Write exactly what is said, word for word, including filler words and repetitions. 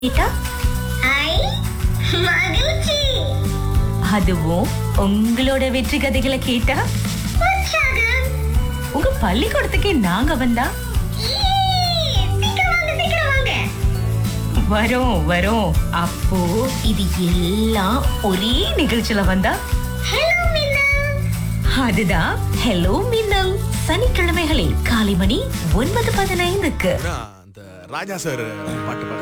கேட்டா ஐ மகிழ்ச்சி. அதுவும் உங்களோட வெற்றி கதைகளை கேட்டா உற்சாகம். உங்க பள்ளிக்கூடத்துக்கே நாங்க வந்தா ஈ, சீக்கிரம் வாங்க, சீக்கிரம் வாங்க. வரோம் வரோம். அப்போ இது எல்லாம் ஒரே நிகழ்ச்சியில வந்தா ஹலோ மின்னா. அதுதான் ஹலோ மின்னல். சனிக்கிழமைகளில் காலை மணி ஒன்பது பதினைந்துக்கு அந்த ராஜா சார் பாட்டு பாடு